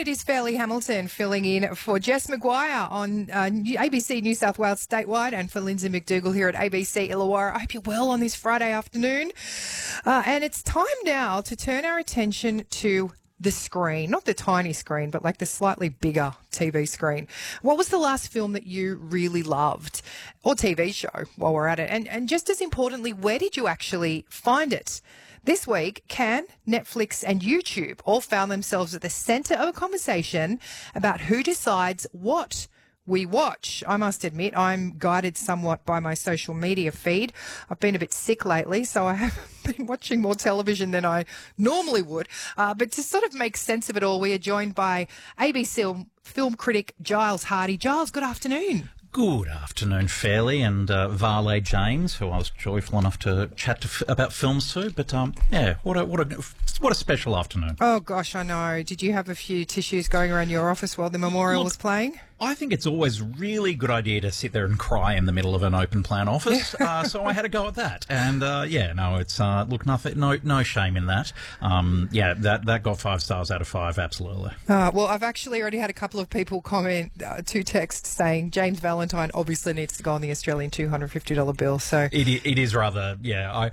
It is Fairleigh Hamilton filling in for Jess Maguire on ABC New South Wales statewide and for Lindsay McDougall here at ABC Illawarra. I hope you're well on this Friday afternoon. And it's time now to turn our attention to the screen, not the tiny screen, but like the slightly bigger TV screen. What was the last film that you really loved, or TV show while we're at it? And just as importantly, where did you actually find it? This week, Cannes, Netflix and YouTube all found themselves at the centre of a conversation about who decides what we watch. I must admit, I'm guided somewhat by my social media feed. I've been a bit sick lately, so I have been watching more television than I normally would. But to sort of make sense of it all, we are joined by ABC film critic Giles Hardy. Giles, good afternoon. Good afternoon, Fairleigh, and Varley James, who I was joyful enough to chat about films to. But yeah, what a special afternoon. Oh gosh, I know. Did you have a few tissues going around your office while the memorial was playing? I think it's always a really good idea to sit there and cry in the middle of an open plan office. So I had a go at that, and it's look, nothing, no shame in that. That got 5 stars out of 5, absolutely. Well, I've actually already had a couple of people comment to text saying James Valentine obviously needs to go on the Australian $250 bill. So it is rather, yeah.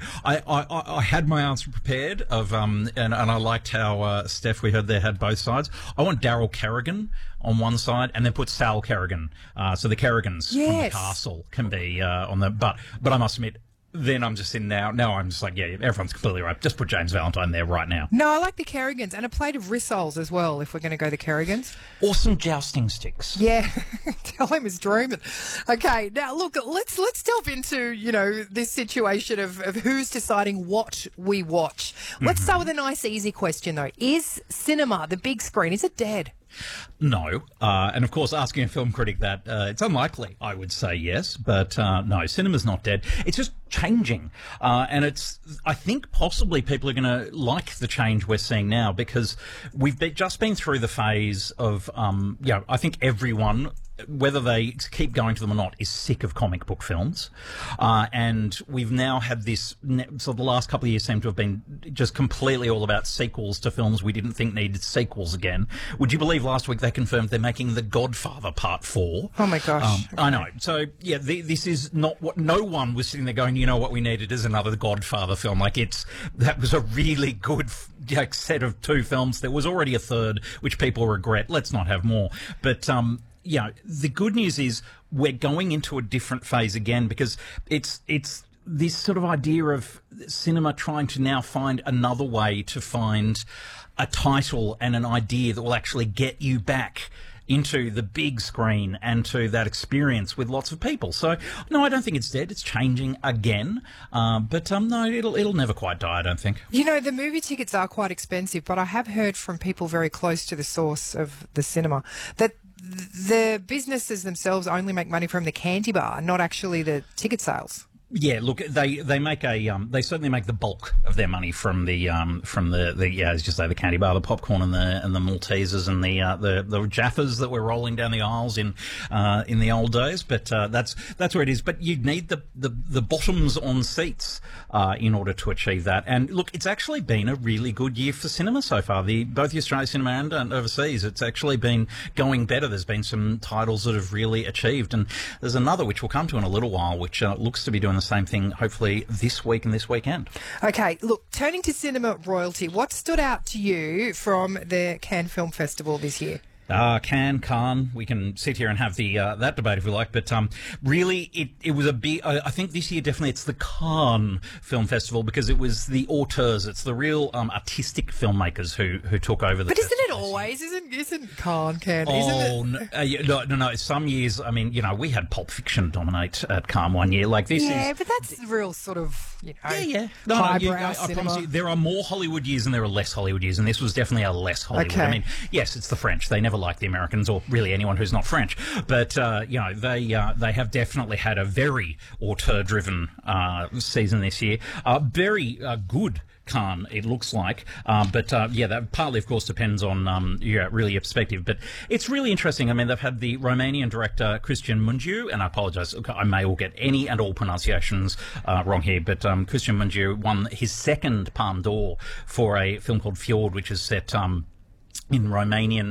I had my answer prepared of and I liked how Steph, we heard there, had both sides. I want Daryl Kerrigan on one side, and then put Sal Kerrigan. So the Kerrigans from the castle can be on the... But I must admit, then I'm just in now I'm just like, yeah, everyone's completely right. Just put James Valentine there right now. No, I like the Kerrigans, and a plate of rissoles as well, if we're going to go the Kerrigans. Awesome jousting sticks. Yeah, tell him it's dreaming. Okay, now look, let's delve into, this situation of who's deciding what we watch. Let's start with a nice, easy question, though. Is cinema, the big screen, is it dead? No. And of course, asking a film critic that, it's unlikely, I would say yes. But no, cinema's not dead. It's just changing. And I think possibly people are going to like the change we're seeing now, because we've just been through the phase of, I think everyone, whether they keep going to them or not, is sick of comic book films. And we've now had this, so the last couple of years seem to have been just completely all about sequels to films we didn't think needed sequels again. Would you believe last week they confirmed they're making The Godfather Part 4? Oh my gosh. I know. So, yeah, this is not what, no one was sitting there going, you know what we needed is another Godfather film. That was a really good set of 2 films. There was already a third, which people regret. Let's not have more. But, the good news is we're going into a different phase again, because it's this sort of idea of cinema trying to now find another way to find a title and an idea that will actually get you back into the big screen and to that experience with lots of people. So, no, I don't think it's dead. It's changing again. But no, it'll never quite die, I don't think. The movie tickets are quite expensive, but I have heard from people very close to the source of the cinema that the businesses themselves only make money from the candy bar, not actually the ticket sales. Yeah, look, they make they certainly make the bulk of their money from the as you say, the candy bar, the popcorn, and the Maltesers and the Jaffas that were rolling down the aisles in the old days. But that's where it is. But you'd need the bottoms on seats in order to achieve that. And look, it's actually been a really good year for cinema so far. Both the Australian cinema and overseas, it's actually been going better. There's been some titles that have really achieved, and there's another which we'll come to in a little while, which looks to be doing the same thing, hopefully this week and this weekend. Okay, look, turning to cinema royalty, what stood out to you from the Cannes Film Festival this year? Cannes, we can sit here and have the that debate if we like, but really it was a big, I think this year definitely it's the Cannes Film Festival, because it was the auteurs, it's the real artistic filmmakers who took over the festival. But isn't it always? Isn't Cannes? Oh, no, some years, I mean, we had Pulp Fiction dominate at Cannes one year, like this is... Yeah, but that's real sort of, highbrow cinema. I promise you, there are more Hollywood years and there are less Hollywood years, and this was definitely a less Hollywood. Okay. I mean, yes, it's the French, they never like the Americans, or really anyone who's not French, but they have definitely had a very auteur-driven season this year. Very good Cannes, it looks like, but that partly, of course, depends on really your perspective. But it's really interesting. I mean, they've had the Romanian director Cristian Mungiu, and I apologise, I may all get any and all pronunciations wrong here, but Cristian Mungiu won his second Palme d'Or for a film called Fjord, which is set in Romanian